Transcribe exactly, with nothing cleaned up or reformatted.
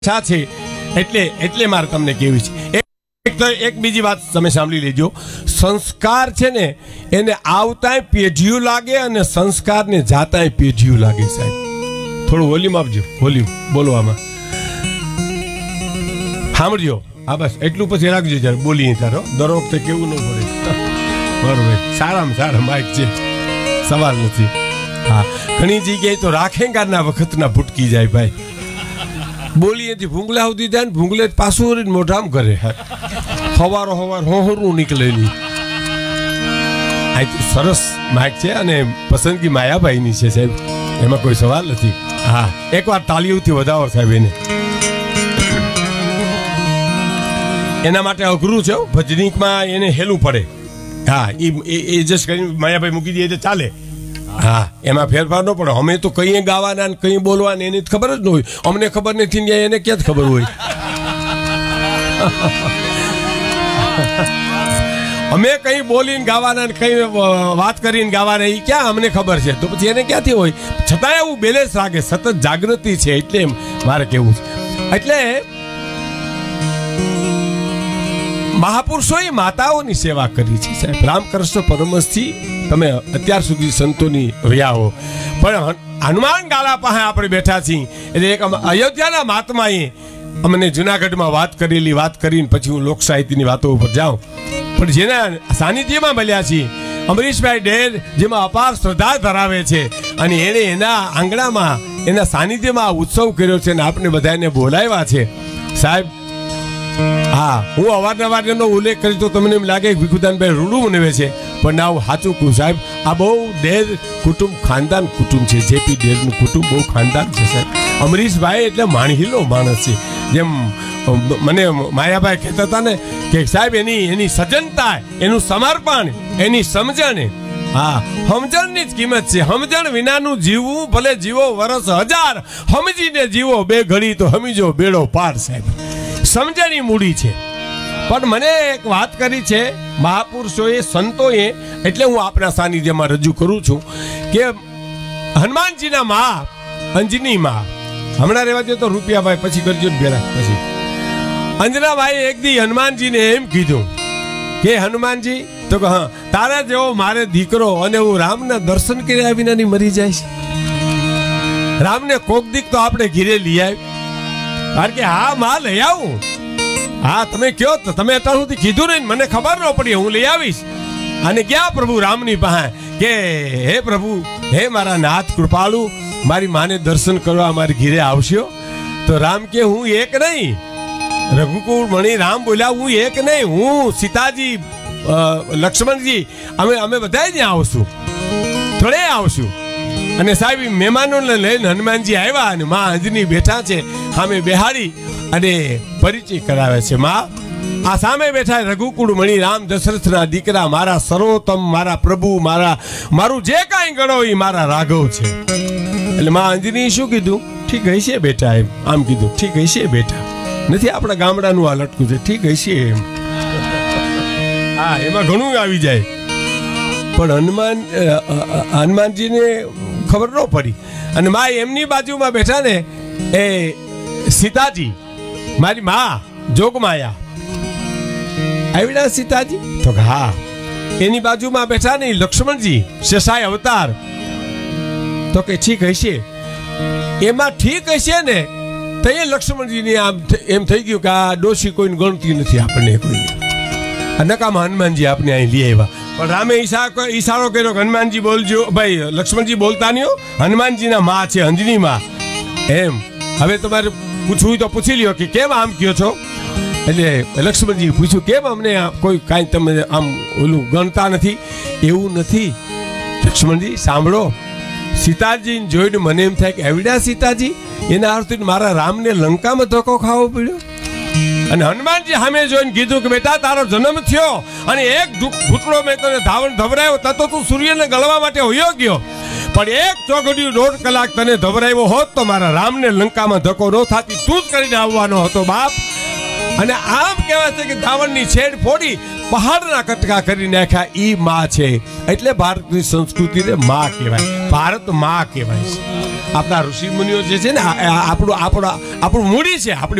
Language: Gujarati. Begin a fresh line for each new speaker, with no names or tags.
છે એટલે એટલે મારે તમને કહેવી છે. એક તો એક બીજી વાત તમે સાંભળી લેજો. સંસ્કાર છે ને એને આવતાંય પેઢીયું લાગે અને સંસ્કારને જાતાંય પેઢીયું લાગે. સાહેબ થોડું વોલ્યુમ આપજો, વોલ્યુમ બોલવામાં સાંભળજો. હા બસ એટલું પછી રાખજો જયારે બોલીએ તારો દર વખતે કેવું ન પડે. બરોબર, સારામાં સારા માઇક છે, સવાલ નથી. હા, ઘણી જગ્યાએ તો રાખેંગારના વખતના ભૂટકી જાય ભાઈ. બોલીએથી ભૂંગળા સુધી જાય ને ભૂંગળે પાછું મોઢામ કરે. હવારો હવાર હોહરું નીકળે નહીં. આ તો સરસ માઇક છે અને પસંદગી માયાભાઈની છે સાહેબ, એમાં કોઈ સવાલ નથી. હા, એકવાર તાળીઓથી વધાવો સાહેબ એને. એના માટે અઘરું છે ભજનીકમાં, એને હેલું પડે. હા, એ જસ્ટ કરીને માયાભાઈ મૂકી દે તો ચાલે. હા, એમાં ફેરફાર ન પડે. અમે તો કઈ ગાવાના ને કઈ બોલવાના એની ખબર જ ન હોય. અમને ખબર નથી ને એને ક્યાં ખબર હોય. અમે કઈ બોલીને ગાવાના ને કઈ વાત કરીને ગાવાના એ ક્યાં અમને ખબર છે, તો પછી એને ક્યાંથી હોય. છતાં એવું બેલેન્સ રાખે, સતત જાગૃતિ છે, એટલે મારે કેવું છે. એટલે મહાપુરુષોએ માતાઓની સેવા કરી છે સાહેબ. રામકૃષ્ણ પરમહંસથી તમે અત્યાર સુધી સંતોની રહ્યા હો, પણ હનુમાન ગાલા પાસે આપણે બેઠા છીએ. એટલે એક અયોધ્યાના મહાત્માએ અમને જુનાગઢમાં વાત કરેલી વાત કરીને પછી હું લોક સાહિત્યની વાતો ઉપર જાઉં, પણ જેના સાનિધ્યમાં મળ્યા છીએ અમરીશભાઈ ડેર, જેમાં અપાર શ્રદ્ધા ધરાવે છે, અને એણે એના આંગણામાં એના સાનિધ્યમાં ઉત્સવ કર્યો છે અને આપણે બધાને બોલાવ્યા છે સાહેબ. હા, હું અવારનવાર એનો ઉલ્લેખ કરી તો તમને એમ લાગે ભીખુદાનભાઈ રૂડું મનાવે છે, પણ ના, હું સાચું કહું સાહેબ. આ બહુ ડેર કુટુંબ, ખાનદાન કુટુંબ છે. જેપી ડેરનું કુટુંબ બહુ ખાનદાન છે સાહેબ. અમરીશભાઈ એટલે માણહીલો માણસ છે. જેમ મને માયાભાઈ કહેતા હતા ને કે સાહેબ એની એની સજ્જનતા, એનું સમર્પણ, એની સમજણ, હા, સમજણની જ કિંમત છે. સમજણ વિનાનું જીવવું ભલે જીવો વરસ હજાર, સમજીને જીવો બે ઘડી તો સમજો બેડો પાર સાહેબ. સમજણની મૂડી છે. પણ મને એક વાત કરી છે મહાપુરુષોએ, સંતોએ, એટલે હું આપણા સાનિધ્યમાં રજૂ કરું છું કે હનુમાનજીના મા અંજની મા, હમણાં રહેવા દો તો રૂપિયાભાઈ પછી કરજો ભેરા. પછી અંજનાભાઈ એક દી હનુમાનજીને એમ કીધું કે હનુમાનજી, તો કે હા, તારા જેવો મારે દીકરો અને હું રામના દર્શન કર્યા વિના ની મરી જાય છે. રામને કોક દીક તો આપણે ઘીરે લઈ આવી. કારણ કે હા માં લઈ આવું. હા, તમે કયો તો, તમે અત્યાર સુધી કીધું નહીં, મને ખબર ન પડી, હું લઈ આવીશ. અને ક્યાં પ્રભુ રામની પાસે કે હે પ્રભુ, હે મારા નાથ કૃપાળુ, મારી માને દર્શન કરવા મારી ઘીરે આવશો. તો રામ કે હું એક નહીં, રઘુકુળ મણી રામ બોલ્યા, હું એક નહીં, હું સીતાજી, લક્ષ્મણજી, અમે અમે બધા ત્યાં આવશું, થોડે આવશું. અને સાહેબ મહેમાનોને લઈને હનુમાનજી આવ્યા અને માં અંજની બેઠા છે સામે બેહાડી અને પરિચય કરાવે છે. માં આ સામે બેઠા રઘુકુળ મણી રામ દશરથના દીકરા, મારા સર્વોત્તમ, મારા પ્રભુ, મારા મારું જે કાંઈ ગણો એ મારા રાઘવ છે. એટલે માં અંજની શું કીધું? ઠીક હશે બેટા. એમ આમ કીધું, ઠીક હશે બેટા. નથી આપણા ગામડાનું આ લટકું છે, ઠીક હશે એમ. હા, એમાં ઘણું આવી જાય. પણ હનુમાન હનુમાનજીને ખબર ન પડી. અને મા એમની બાજુમાં બેઠા ને એ સીતાજી, મારી મા જોગમાયા, આવડા સીતાજી? તો હા. એની બાજુમાં બેઠા ને લક્ષ્મણજી, શેષાય અવતાર. તો કે ઠીક હશે. એમાં ઠીક હશે ને તો એ લક્ષ્મણજીને આમ એમ થઈ ગયું કે આ ડોશી કોઈને ગણતી નથી આપણને કોઈની. નકામાં હનુમાનજી આપણે અહીં લઈ આવ્યા. પણ રામે ઈશા ઈશારો કર્યો કે હનુમાનજી બોલજો ભાઈ, લક્ષ્મણજી બોલતા નહીં હો, હનુમાનજીના માં છે અંજની માં. એમ હવે તમારે પૂછવું હોય તો પૂછી લ્યો કે કેમ આમ કયો છો. એટલે લક્ષ્મણજી પૂછ્યું કેમ અમને કોઈ કાંઈ તમે આમ ઓલું ગણતા નથી? એવું નથી લક્ષ્મણજી, સાંભળો, સીતાજીને જોઈને મને એમ થાય કે એવડા સીતાજી, એના અર્થ મારા રામને લંકામાં ધક્કો ખાવો પડ્યો. અને હનુમાનજી સામે જોઈને કીધું કે બેટા, તારો જન્મ થયો અને એક ઘૂંટડો મેં તને ધાવણ ધવરાયો, તતો તું સૂર્યને ગળવા માટે હોયો ગયો. પણ એક ચોઘડિયું દોઢ કલાક તને ધવરાયો હોત તો મારા રામને લંકામાં ધક્કો ન થાતી, તું જ કરીને આવવાનો હતો બાપ. અને આમ કહેવાય છે કે ધાવણની છેડ ફોડી પહાડના કટકા કરી નાખ્યા ઈ માં છે. એટલે ભારતની સંસ્કૃતિને માં કહેવાય, ભારત માં કહેવાય છે. આપણા ઋષિ મુનિઓ જે છે ને આપણું આપણું આપણું મૂડી છે, આપણી